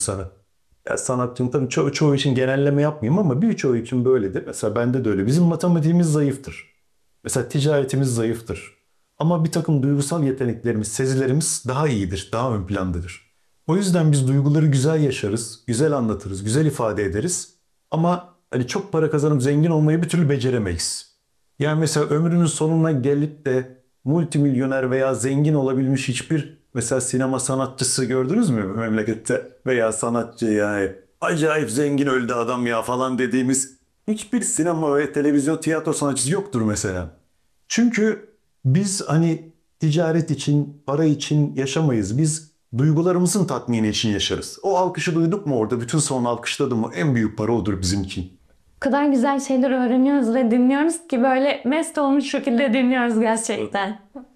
sanat. Ya sanatçının tabii çoğu için genelleme yapmayayım ama birçoğu için böyledir. Mesela bende de öyle. Bizim matematiğimiz zayıftır. Mesela ticaretimiz zayıftır. Ama bir takım duygusal yeteneklerimiz, sezilerimiz daha iyidir, daha ön plandadır. O yüzden biz duyguları güzel yaşarız, güzel anlatırız, güzel ifade ederiz. Ama hani çok para kazanıp zengin olmayı bir türlü beceremeyiz. Yani mesela ömrünün sonuna gelip de multimilyoner veya zengin olabilmiş hiçbir mesela sinema sanatçısı gördünüz mü memlekette? Veya sanatçı yani acayip zengin öldü adam ya falan dediğimiz hiçbir sinema ve televizyon tiyatro sanatçısı yoktur mesela. Çünkü biz hani ticaret için, para için yaşamayız. Biz duygularımızın tatmini için yaşarız. O alkışı duyduk mu orada? Bütün salon alkışladı mı? En büyük para odur bizim için. O kadar güzel şeyler öğreniyoruz ve dinliyoruz ki böyle mest olmuş şekilde dinliyoruz gerçekten.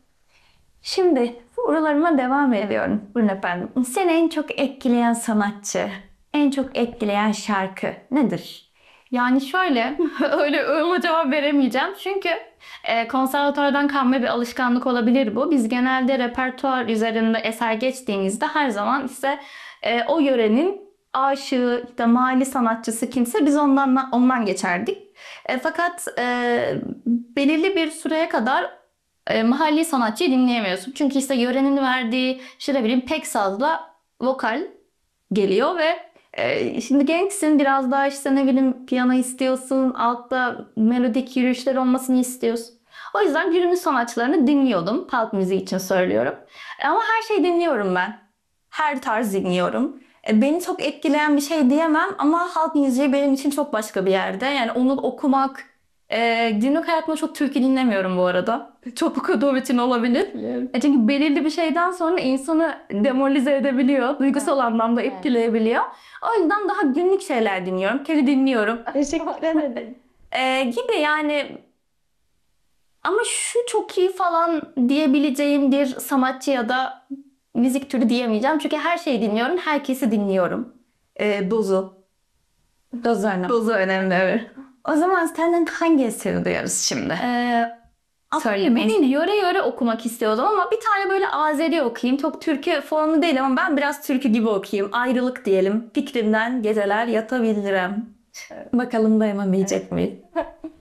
Şimdi sorularıma devam ediyorum. Buyurun efendim. Seni en çok etkileyen sanatçı, en çok etkileyen şarkı nedir? Yani şöyle, öyle öyle cevap veremeyeceğim. Çünkü konservatuvardan kalma bir alışkanlık olabilir bu. Biz genelde repertuar üzerinde eser geçtiğimizde her zaman işte o yörenin aşığı, işte mahalli sanatçısı kimse biz ondan geçerdik. Fakat belirli bir süreye kadar mahalli sanatçıyı dinleyemiyorsun. Çünkü işte yörenin verdiği işte ne bileyim pek sazla vokal geliyor ve şimdi gençsin biraz daha işte ne bileyim piyano istiyorsun, altta melodik yürüyüşler olmasını istiyorsun. O yüzden günümüz sanatçılarını dinliyordum. Halk müziği için söylüyorum. Ama her şeyi dinliyorum ben. Her tarz dinliyorum. Beni çok etkileyen bir şey diyemem ama halk müziği benim için çok başka bir yerde. Yani onu okumak, günlük hayatımda çok türkü dinlemiyorum bu arada. Çok okuduğum için olabilir. Çünkü belirli bir şeyden sonra insanı demoralize edebiliyor. Duygusal anlamda etkileyebiliyor. O yüzden daha günlük şeyler dinliyorum. Kendi dinliyorum. Teşekkür ederim. Gibi yani ama şu çok iyi falan diyebileceğim bir sanatçı ya da müzik türü diyemeyeceğim. Çünkü her şeyi dinliyorum. Herkesi dinliyorum. Dozu. Doz önemli. Dozu önemli, evet. O zaman senden hangi eseri duyarız şimdi? Aslında benim yöre yöre okumak istiyordum ama bir tane böyle Azeri okuyayım. Çok türkü formu değil ama ben biraz türkü gibi okuyayım. Ayrılık diyelim. Fikrimden geceler yatabilirim. Bakalım dayanabilecek miyiz?